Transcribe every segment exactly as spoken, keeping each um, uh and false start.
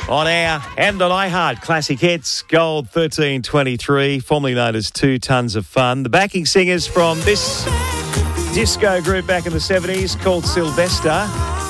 On air and on iHeart, Classic Hits, Gold thirteen twenty-three, formerly known as Two Tons of Fun. The backing singers from this disco group back in the seventies called Sylvester.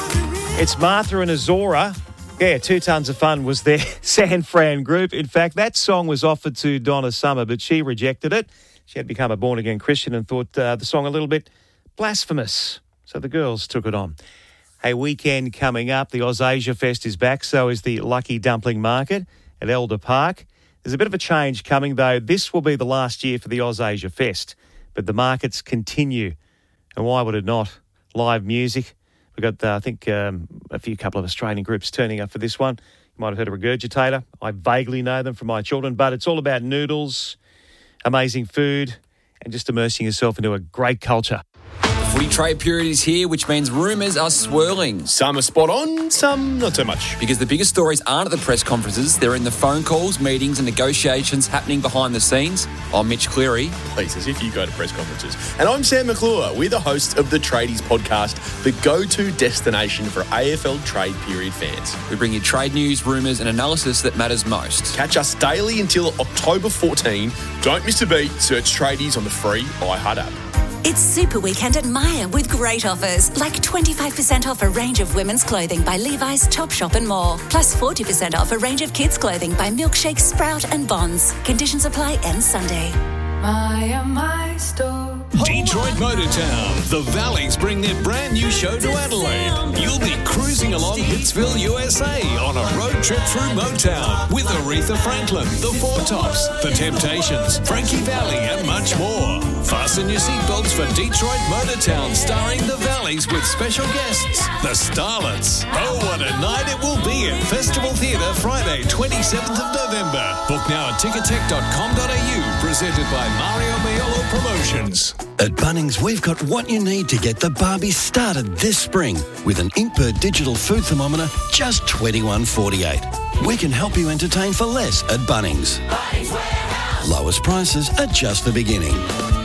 It's Martha and Azora. Yeah, Two Tons of Fun was their San Fran group. In fact, that song was offered to Donna Summer, but she rejected it. She had become a born-again Christian and thought uh, the song a little bit blasphemous. So the girls took it on. Hey, weekend coming up. The Ausasia Fest is back. So is the Lucky Dumpling Market at Elder Park. There's a bit of a change coming, though. This will be the last year for the Ausasia Fest. But the markets continue. And why would it not? Live music. We've got, uh, I think, um, a few couple of Australian groups turning up for this one. You might have heard of Regurgitator. I vaguely know them from my children. But it's all about noodles, amazing food, and just immersing yourself into a great culture. Footy trade period is here, which means rumours are swirling. Some are spot on, some not so much. Because the biggest stories aren't at the press conferences, they're in the phone calls, meetings and negotiations happening behind the scenes. I'm Mitch Cleary. Please, as if you go to press conferences. And I'm Sam McClure. We're the hosts of the Tradies podcast, the go-to destination for A F L trade period fans. We bring you trade news, rumours and analysis that matters most. Catch us daily until October fourteenth. Don't miss a beat. Search Tradies on the free iHeart app. It's Super Weekend at Myer with great offers, like twenty-five percent off a range of women's clothing by Levi's, Topshop and more. Plus forty percent off a range of kids' clothing by Milkshake, Sprout and Bonds. Conditions apply end Sunday. Myer, my store. Detroit Motortown. The Valleys bring their brand new show to Adelaide. You'll be cruising along Hitsville, U S A on a road trip through Motown with Aretha Franklin, The Four Tops, The Temptations, Frankie Valli and much more. Fasten your seatbelts for Detroit Motortown, starring The Valleys with special guests, The Starlets. Oh, what a night it will be at Festival Theatre Friday, twenty-seventh of November. Book now at ticketek dot com dot a u, presented by Mario Maiolo Promotions. At Bunnings, we've got what you need to get the barbie started this spring with an Inkbird digital food thermometer, just twenty-one forty-eight. We can help you entertain for less at Bunnings. Bunnings Warehouse. Lowest prices are just the beginning.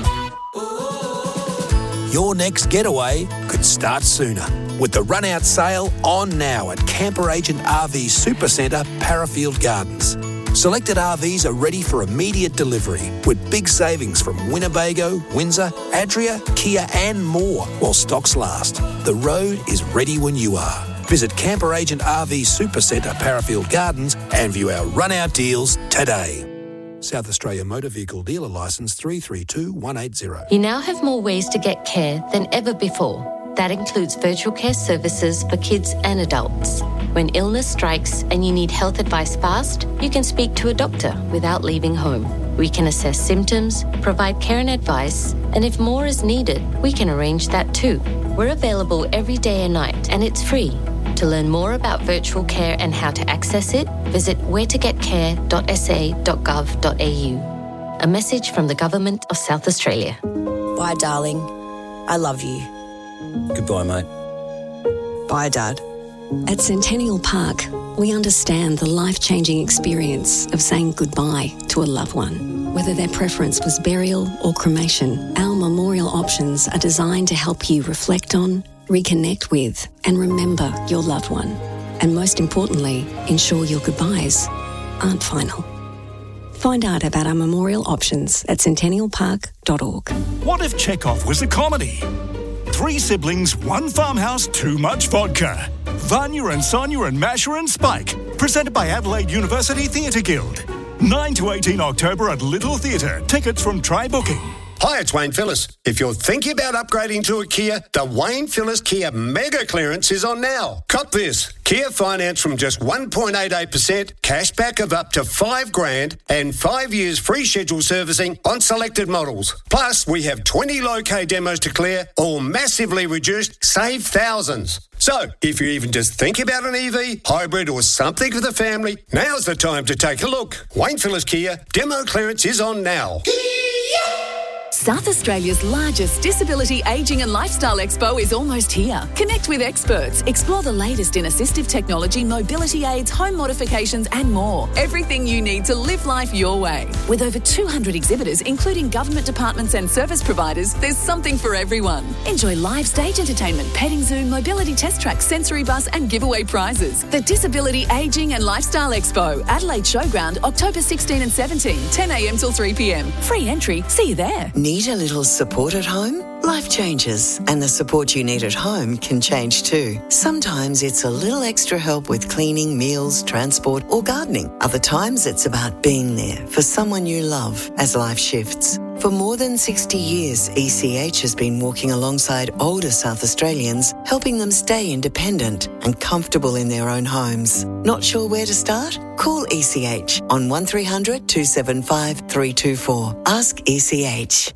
Your next getaway could start sooner with the run-out sale on now at Camper Agent R V Supercentre, Parafield Gardens. Selected R Vs are ready for immediate delivery with big savings from Winnebago, Windsor, Adria, Kia and more while stocks last. The road is ready when you are. Visit Camper Agent R V Supercentre, Parafield Gardens and view our run-out deals today. South Australia Motor Vehicle Dealer Licence three three two one eight zero. You now have more ways to get care than ever before. That includes virtual care services for kids and adults. When illness strikes and you need health advice fast, you can speak to a doctor without leaving home. We can assess symptoms, provide care and advice, and if more is needed, we can arrange that too. We're available every day and night, and it's free. To learn more about virtual care and how to access it, visit where to get care dot s a dot gov dot a u. A message from the Government of South Australia. Bye, darling. I love you. Goodbye, mate. Bye, Dad. At Centennial Park, we understand the life-changing experience of saying goodbye to a loved one. Whether their preference was burial or cremation, our memorial options are designed to help you reflect on, reconnect with, and remember your loved one. And most importantly, ensure your goodbyes aren't final. Find out about our memorial options at centennial park dot org. What if Chekhov was a comedy? Three siblings, one farmhouse, too much vodka. Vanya and Sonia and Masha and Spike. Presented by Adelaide University Theatre Guild. nine to eighteen October at Little Theatre. Tickets from Try Booking. Hi, it's Wayne Phillis. If you're thinking about upgrading to a Kia, the Wayne Phillis Kia Mega Clearance is on now. Cop this. Kia finance from just one point eight eight percent, cashback of up to five grand, and five years free scheduled servicing on selected models. Plus, we have twenty low-K demos to clear, all massively reduced, save thousands. So, if you even just think about an E V, hybrid or something for the family, now's the time to take a look. Wayne Phillis Kia, demo clearance is on now. Kia! South Australia's largest disability ageing and lifestyle expo is almost here. Connect with experts, explore the latest in assistive technology, mobility aids, home modifications and more. Everything you need to live life your way. With over two hundred exhibitors, including government departments and service providers, there's something for everyone. Enjoy live stage entertainment, petting zoo, mobility test track, sensory bus and giveaway prizes. The Disability Ageing and Lifestyle Expo, Adelaide Showground, October sixteenth and seventeenth, ten a m till three p m. Free entry. See you there. Need a little support at home? Life changes, and the support you need at home can change too. Sometimes it's a little extra help with cleaning, meals, transport, or gardening. Other times it's about being there for someone you love as life shifts. For more than sixty years, E C H has been walking alongside older South Australians, helping them stay independent and comfortable in their own homes. Not sure where to start? Call E C H on one three hundred two seven five three two four. Ask E C H.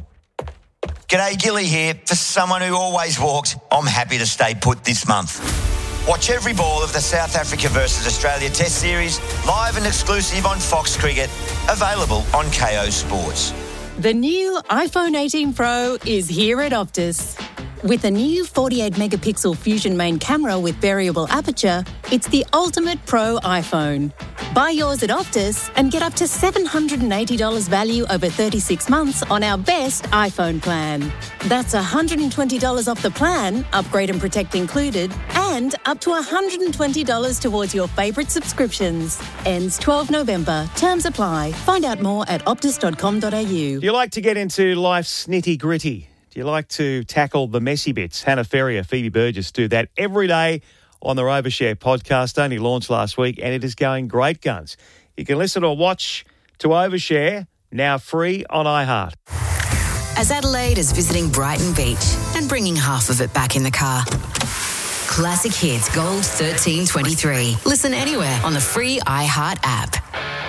G'day, Gilly here. For someone who always walked, I'm happy to stay put this month. Watch every ball of the South Africa versus Australia Test Series, live and exclusive on Fox Cricket, available on K O Sports. The new iPhone eighteen Pro is here at Optus. With a new forty-eight megapixel Fusion main camera with variable aperture, it's the ultimate pro iPhone. Buy yours at Optus and get up to seven hundred eighty dollars value over thirty-six months on our best iPhone plan. That's one hundred twenty dollars off the plan, upgrade and protect included, and up to one hundred twenty dollars towards your favourite subscriptions. Ends twelfth November. Terms apply. Find out more at optus dot com dot a u. Do you like to get into life's nitty-gritty? Do you like to tackle the messy bits? Hannah Ferrier, Phoebe Burgess do that every day on the Overshare podcast. Only launched last week and it is going great guns. You can listen or watch to Overshare, now free on iHeart. As Adelaide is visiting Brighton Beach and bringing half of it back in the car. Classic Hits Gold thirteen twenty-three. Listen anywhere on the free iHeart app.